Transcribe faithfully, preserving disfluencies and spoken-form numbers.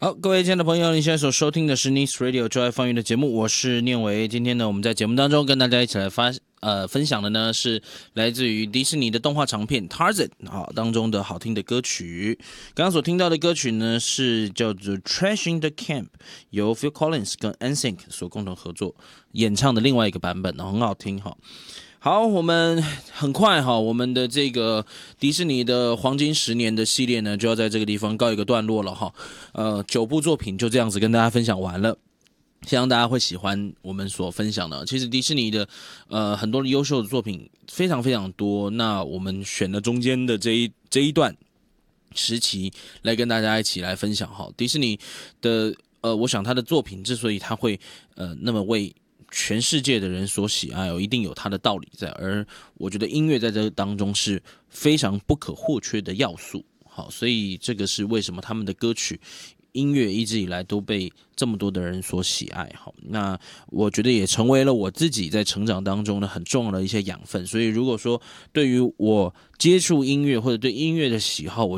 好，各位亲爱的朋友，你现在所收听的是 Nice Radio 就爱放音的节目，我是念维。今天呢，我们在节目当中跟大家一起来发呃分享的呢是来自于迪士尼的动画长片 Tarzan 好当中的好听的歌曲。刚刚所听到的歌曲呢是叫做 Trash in the Camp， 由 Phil Collins 跟 N Sync 所共同合作演唱的另外一个版本，很好听哈。好，我们很快哈，我们的这个迪士尼的黄金十年的系列呢，就要在这个地方告一个段落了哈。呃，九部作品就这样子跟大家分享完了。希望大家会喜欢我们所分享的。其实迪士尼的呃很多的优秀的作品非常非常多，那我们选了中间的这一这一段时期来跟大家一起来分享哈。迪士尼的呃，我想他的作品之所以他会呃那么为全世界的人所喜爱哦，一定有它的道理在，而我觉得音乐在这当中是非常不可或缺的要素。好，所以这个是为什么他们的歌曲音乐一直以来都被这么多的人所喜爱。好，那我觉得也成为了我自己在成长当中呢很重要的一些养分。所以如果说对于我接触音乐或者对音乐的喜好，我